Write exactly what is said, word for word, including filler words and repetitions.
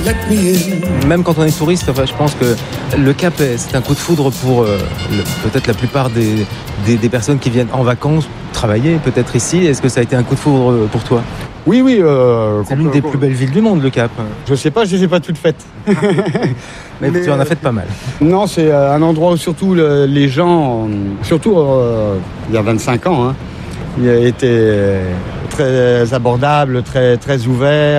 Même quand on est touriste, enfin, je pense que le Cap, c'est un coup de foudre pour euh, le, peut-être la plupart des, des, des personnes qui viennent en vacances, travailler peut-être ici. Est-ce que ça a été un coup de foudre pour toi ? Oui, oui. Euh, c'est l'une des plus belles villes du monde, le Cap. Je sais pas, je les ai pas toutes faites. Mais, Mais tu en as fait pas mal. Non, c'est un endroit où surtout le, les gens, surtout euh, il y a vingt-cinq ans, hein, il a été très abordable, très, très ouvert.